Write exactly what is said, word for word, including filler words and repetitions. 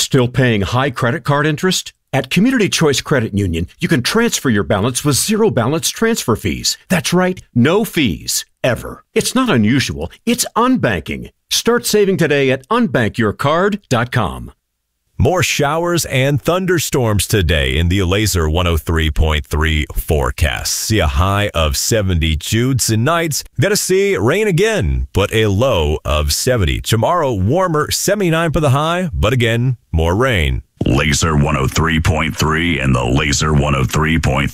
Still paying high credit card interest? At Community Choice Credit Union, you can transfer your balance with zero balance transfer fees. That's right, no fees, ever. It's not unusual, it's unbanking. Start saving today at unbank your card dot com. More showers and thunderstorms today in the Laser one oh three point three forecast. See a high of seventy-two tonight. Gonna see rain again, but a low of seventy. Tomorrow, warmer, seventy-nine for the high, but again, more rain. Laser one oh three point three and the Laser one oh three point